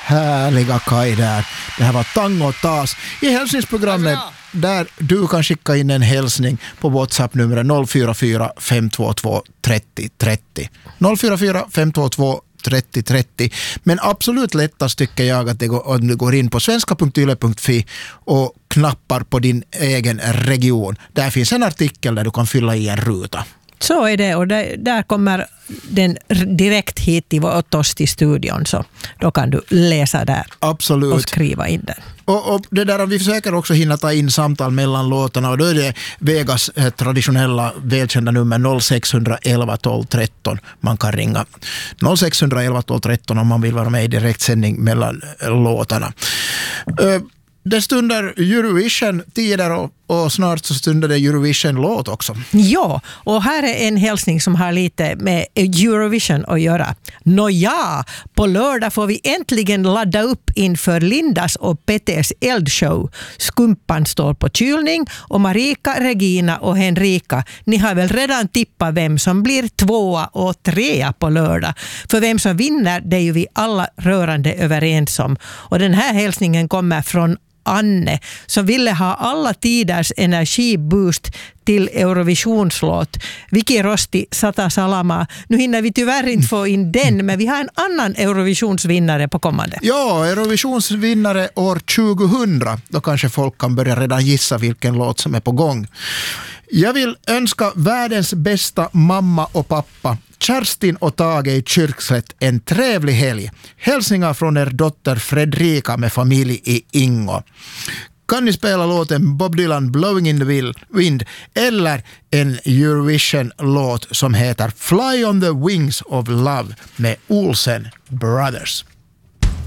härliga Kaj där. Det här var Tango Tas i hälsningsprogrammet där du kan skicka in en hälsning på WhatsApp-numret 044 522 30 30. 044 522 30 30. Men absolut lättast tycker jag att du går in på svenska.yle.fi och knappar på din egen region. Där finns en artikel där du kan fylla i en ruta. Så är det, och där kommer den direkt hit åt oss till studion, så då kan du läsa där. Absolut. Och skriva in den. Och det där, vi försöker också hinna ta in samtal mellan låtarna, och då är det Vegas traditionella välkända nummer 0611 12 13. Man kan ringa 0611 12 13 om man vill vara med i direktsändning mellan låtarna. Det stunder Eurovision-tider och snart så stunder det Eurovision-låt också. Ja, och här är en hälsning som har lite med Eurovision att göra. Nåja, på lördag får vi äntligen ladda upp inför Lindas och Petters eldshow. Skumpan står på kylning och Marika, Regina och Henrika, ni har väl redan tippat vem som blir 2 och 3 på lördag. För vem som vinner, det är ju vi alla rörande överens om. Och den här hälsningen kommer från Anne som ville ha alla tiders energiboost till Eurovisionslåt. Vicky Rosti, Sata Salama. Nu hinner vi tyvärr inte få in den, men vi har en annan Eurovisionsvinnare på kommande. Ja, Eurovisionsvinnare år 2000. Då kanske folk kan börja redan gissa vilken låt som är på gång. Jag vill önska världens bästa mamma och pappa, Kerstin och Tage i Kyrkslätt, en trevlig helg. Hälsningar från er dotter Fredrika med familj i Ingo. Kan ni spela låten Bob Dylan Blowing in the Wind eller en Eurovision-låt som heter Fly on the Wings of Love med Olsen Brothers?